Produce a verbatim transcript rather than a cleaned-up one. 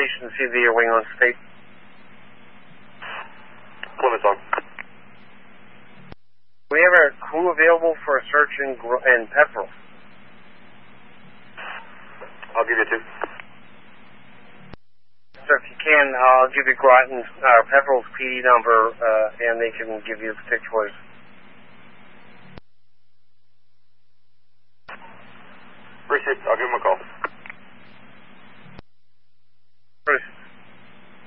location, see the wing on state. Plymouth on. We have a crew available for a search in, in Pepperell. I'll give you two. So if you can, I'll give you Groton, uh, Pepperell's P D number, uh, and they can give you particulars. Received. I'll give them a call.